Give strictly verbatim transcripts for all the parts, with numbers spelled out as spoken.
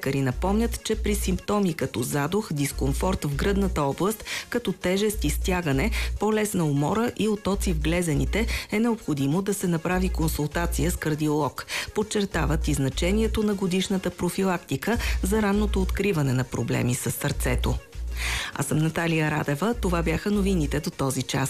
лекари напомнят, че при симптоми като задух, дискомфорт в гръдната област, като тежест и стягане, по-лесна умора и отоци в глезените, е необходимо да се направи консултация с кардиолог. Подчертават и значението на годишната профилактика за ранното откриване на проблеми с сърцето. Аз съм Наталия Радева. Това бяха новините до този час.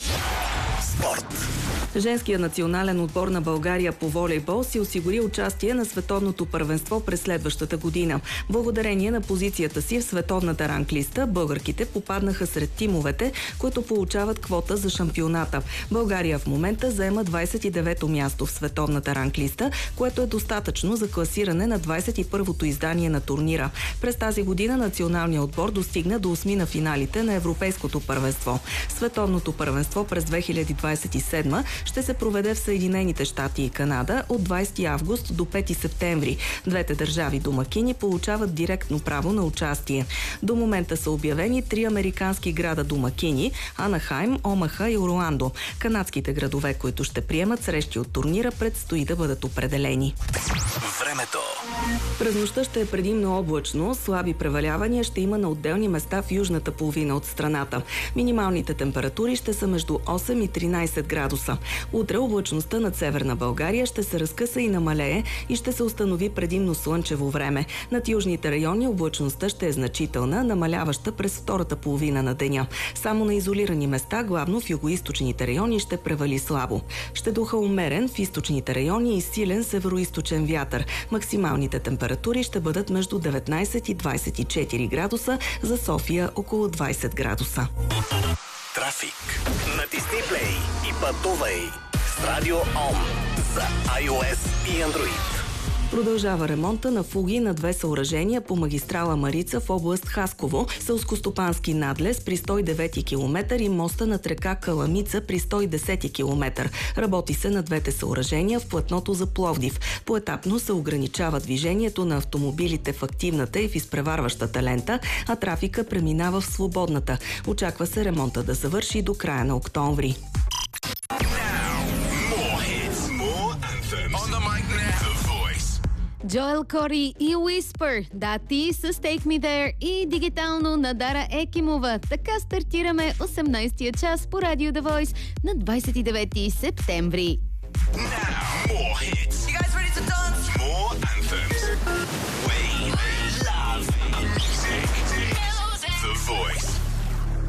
Спорт. Женският национален отбор на България по волейбол си осигури участие на световното първенство през следващата година. Благодарение на позицията си в световната ранглиста, българките попаднаха сред тимовете, които получават квота за шампионата. България в момента заема двадесет и девето място в световната ранглиста, което е достатъчно за класиране на двадесет и първото издание на турнира. През тази година националният отбор достигна до осми на финалите на Европейското първенство. Световното първенство през две хиляди двадесет и седма ще се проведе в Съединените щати и Канада от двадесети август до пети септември. Двете държави домакини получават директно право на участие. До момента са обявени три американски града домакини – Анахайм, Омаха и Орландо. Канадските градове, които ще приемат срещи от турнира, предстои да бъдат определени. Времето. През нощта ще е предимно облачно, слаби превалявания ще има на отделни места в южната половина от страната. Минималните температури ще са между осем и тринадесет градуса. Утре облачността над северна България ще се разкъса и намалее и ще се установи предимно слънчево време. Над южните райони облачността ще е значителна, намаляваща през втората половина на деня. Само на изолирани места, главно в югоизточните райони, ще превали слабо. Ще духа умерен в източните райони и силен североизточен вятър. Максималните температури ще бъдат между деветнадесет и двадесет и четири градуса, за София около двадесет градуса. Трафик. Натисни плей и пътувай с Радио Ом за iOS и Android. Продължава ремонта на фуги на две съоръжения по магистрала Марица в област Хасково, селскостопански надлез при сто и девети километър и моста над река Каламица при сто и десети километър. Работи се на двете съоръжения в платното за Пловдив. Поетапно се ограничава движението на автомобилите в активната и в изпреварващата лента, а трафика преминава в свободната. Очаква се ремонта да завърши до края на октомври. Джоел Кори и Whisper, да ти с Take Me There и дигитално на Дара Екимова. Така стартираме осемнадесетия час по Радио The Voice на двадесет и девети септември. Now, more hits.